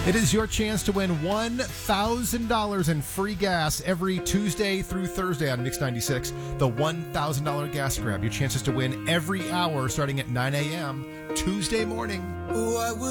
It is your chance to win $1,000 in free gas every Tuesday through Thursday on Mix 96. The $1,000 gas grab. Your chances to win every hour starting at 9 a.m. Tuesday morning. What would